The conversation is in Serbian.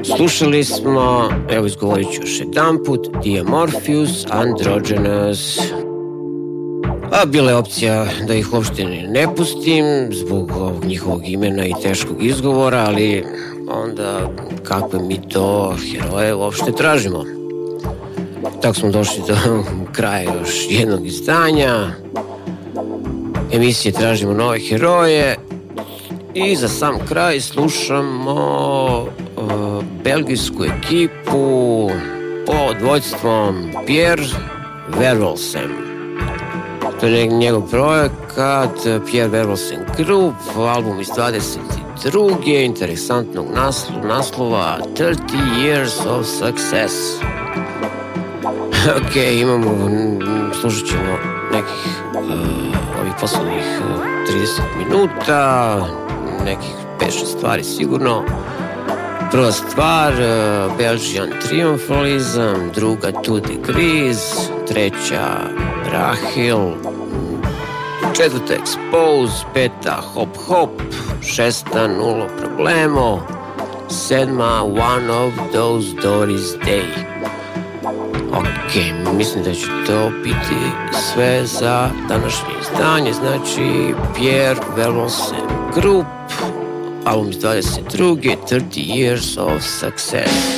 Slušali smo, evo izgovorit ću još jedan put, Diamorphous Androgynous. A bila je opcija da ih uopšte ne pustim zbog ovog njihovog imena i teškog izgovora, ali onda kakve mi to heroje uopšte tražimo. Tako smo došli do kraja još jednog izdanja emisije Tražimo nove heroje i za sam kraj slušamo belgijsku ekipu pod vodstvom Pierre Verwolsem. To je njegov projekat Pierre Verwolsem Group, album iz 22. interesantnog naslova 30 Years of Success. Ok, slušat ćemo nekih ovih poslednjih 30 minuta, nekih 5-6 stvari sigurno. Prva stvar, Belgian Triumphalism, druga Two Degrees, treća Rahil, četvrta Expose, peta Hop Hop, šesta Nulo Problemo, sedma One of Those Doris Day. Ok, mislim da će to biti sve za današnje izdanje, znači Pierre Verwolsem Group, album iz 22. 30 Years of Success.